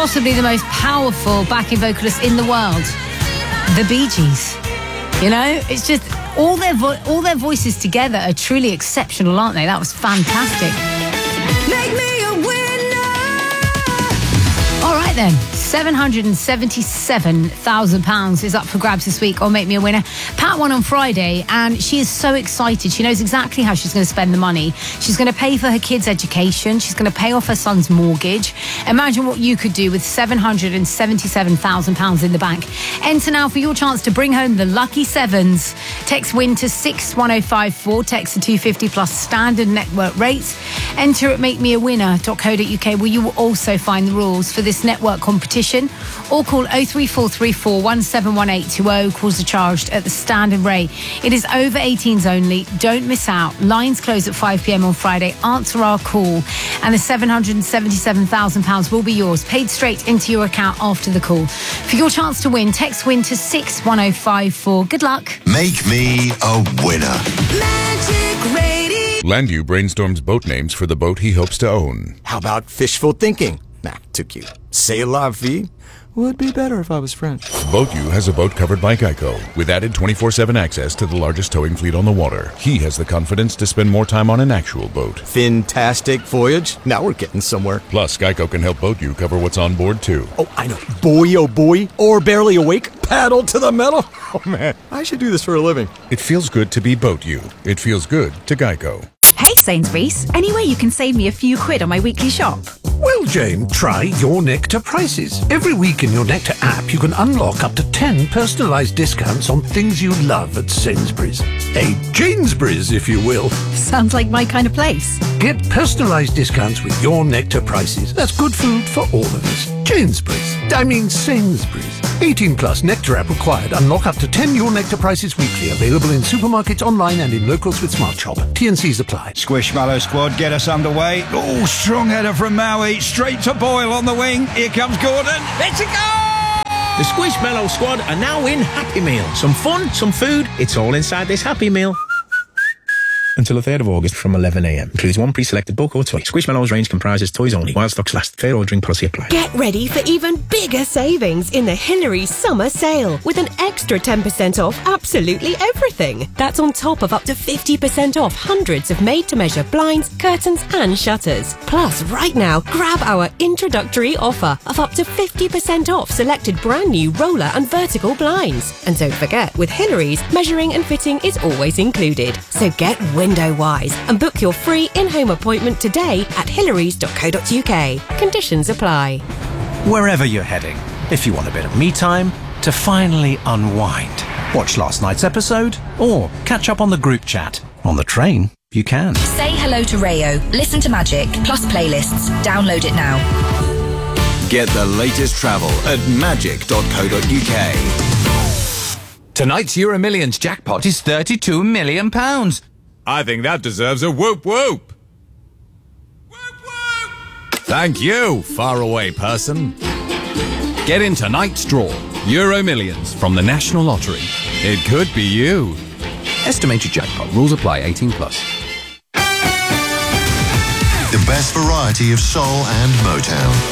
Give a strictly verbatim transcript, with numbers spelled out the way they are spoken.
possibly the most powerful backing vocalist in the world, the Bee Gees. You know, it's just all their vo- all their voices together are truly exceptional, aren't they? That was fantastic. Make me a winner. All right then, seven hundred seventy-seven thousand pounds is up for grabs this week on Make Me a Winner. Pat won on Friday and she is so excited. She knows exactly how she's going to spend the money. She's going to pay for her kids' education. She's going to pay off her son's mortgage. Imagine what you could do with seven hundred seventy-seven thousand pounds in the bank. Enter now for your chance to bring home the lucky sevens. Text WIN to six one oh five four. Text to two fifty plus standard network rates. Enter at make me a winner dot co dot uk where you will also find the rules for this network competition, or call oh three four three four one seven one eight two oh. Calls are charged at the standard rate. It is over eighteens only. Don't miss out. Lines close at five p.m. on Friday. Answer our call and the seven hundred seventy-seven thousand pounds will be yours, paid straight into your account after the call. For your chance to win, text WIN to six one oh five four. Good luck. Make me a winner. Magic Radio. Landu brainstorms boat names for the boat he hopes to own. How about fishful thinking? Nah, too cute. C'est la vie? Would be better if I was French. BoatU has a boat covered by Geico, with added twenty-four seven access to the largest towing fleet on the water. He has the confidence to spend more time on an actual boat. Fantastic voyage. Now we're getting somewhere. Plus, Geico can help BoatU cover what's on board, too. Oh, I know. Boy, oh boy. Or barely awake. Paddle to the metal. Oh, man. I should do this for a living. It feels good to be BoatU. It feels good to Geico. Hey Sainsbury's, any way you can save me a few quid on my weekly shop? Well, Jane, try Your Nectar prices. Every week in Your Nectar app, you can unlock up to ten personalised discounts on things you love at Sainsbury's. A Janesbury's, if you will. Sounds like my kind of place. Get personalised discounts with Your Nectar prices. That's good food for all of us. Janesbury's. I mean Sainsbury's. eighteen plus Nectar app required. Unlock up to ten Your Nectar prices weekly. Available in supermarkets, online and in locals with Smart Shop. T and C's apply. Squishmallow squad, get us underway. Oh, strong header from Maui. Straight to Boyle on the wing. Here comes Gordon. Let's go! The Squishmallow squad are now in Happy Meal. Some fun, some food. It's all inside this Happy Meal. Until the third of August from eleven a m. Includes one pre-selected book or toy. Squishmallows range comprises toys only. While stocks last. Fair ordering policy applies. Get ready for even bigger savings in the Hillary's summer sale with an extra ten percent off absolutely everything. That's on top of up to fifty percent off hundreds of made-to-measure blinds, curtains and shutters. Plus, right now, grab our introductory offer of up to fifty percent off selected brand new roller and vertical blinds. And don't forget, with Hillary's, measuring and fitting is always included. So get window wise and book your free in-home appointment today at hillarys dot co dot uk. Conditions apply. Wherever you're heading, if you want a bit of me time to finally unwind, watch last night's episode or catch up on the group chat. On the train, you can. Say hello to Rayo. Listen to Magic, plus playlists. Download it now. Get the latest travel at magic dot co dot uk. Tonight's Euro Millions jackpot is thirty-two million pounds. I think that deserves a whoop whoop. Whoop whoop. Thank you, faraway person. Get in tonight's draw. Euro Millions from the National Lottery. It could be you. Estimated jackpot. Rules apply. eighteen plus. The best variety of soul and Motown.